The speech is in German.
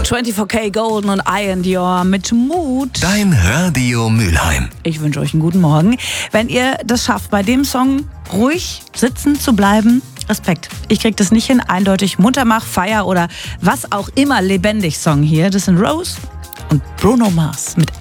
24K Golden und I and Your mit Mut. Dein Radio Mülheim. Ich wünsche euch einen guten Morgen. Wenn ihr das schafft, bei dem Song ruhig sitzen zu bleiben, Respekt. Ich krieg das nicht hin. Eindeutig Muttermach, Feier oder was auch immer lebendig Song hier. Das sind Rose und Bruno Mars mit